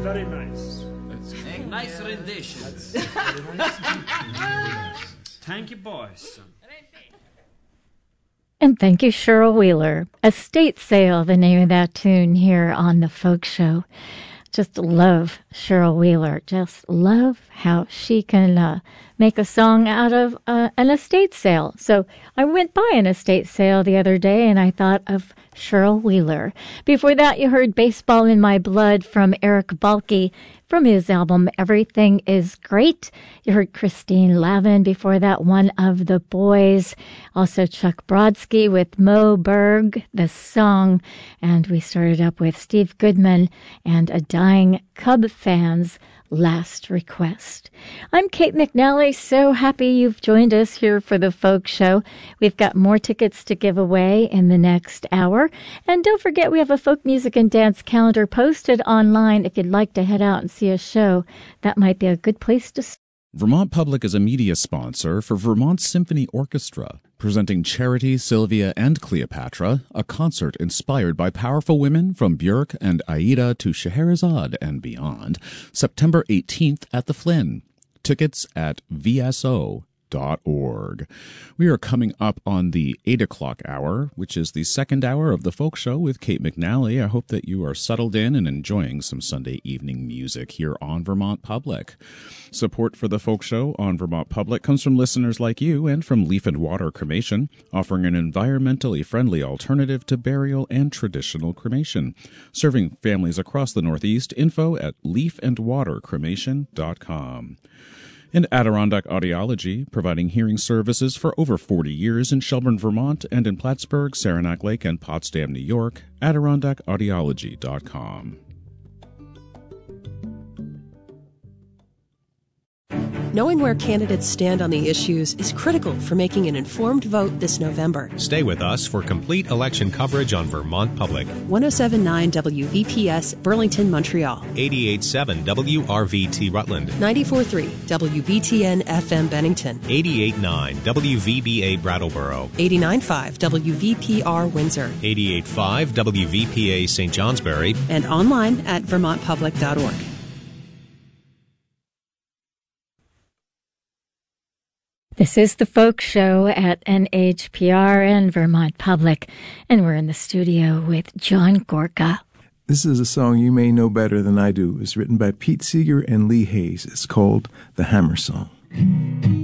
very nice. Nice rendition. Very nice. Thank you, boys. And thank you, Cheryl Wheeler. Estate Sale, the name of that tune here on The Folk Show. Just love Cheryl Wheeler. Just love how she can make a song out of an estate sale. So I went by an estate sale the other day and I thought of Cheryl Wheeler. Before that, you heard Baseball in My Blood from Eric Balke from his album Everything Is Great. You heard Christine Lavin before that, One of the Boys. Also Chuck Brodsky with Mo Berg, the song. And we started up with Steve Goodman and A Dying Cub Fan's Last Request. I'm Kate McNally. So happy you've joined us here for the Folk Show. We've got more tickets to give away in the next hour. And don't forget, we have a folk music and dance calendar posted online. If you'd like to head out and see a show, that might be a good place to start. Vermont Public is a media sponsor for Vermont Symphony Orchestra, presenting Charity, Sylvia, and Cleopatra, a concert inspired by powerful women from Björk and Aida to Scheherazade and beyond, September 18th at the Flynn. Tickets at vso.org. We are coming up on the 8 o'clock hour, which is the second hour of the Folk Show with Kate McNally. I hope that you are settled in and enjoying some Sunday evening music here on Vermont Public. Support for the Folk Show on Vermont Public comes from listeners like you and from Leaf and Water Cremation, offering an environmentally friendly alternative to burial and traditional cremation. Serving families across the Northeast, info at leafandwatercremation.com. And Adirondack Audiology, providing hearing services for over 40 years in Shelburne, Vermont, and in Plattsburgh, Saranac Lake, and Potsdam, New York, AdirondackAudiology.com. Knowing where candidates stand on the issues is critical for making an informed vote this November. Stay with us for complete election coverage on Vermont Public. 107.9 WVPS, Burlington, Montreal. 88.7 WRVT Rutland. 94.3 WBTN FM Bennington. 88.9 WVBA Brattleboro. 89.5 WVPR Windsor. 88.5 WVPA St. Johnsbury. And online at vermontpublic.org. This is the Folk Show at NHPR and Vermont Public, and we're in the studio with John Gorka. This is a song you may know better than I do. It's written by Pete Seeger and Lee Hayes. It's called The Hammer Song.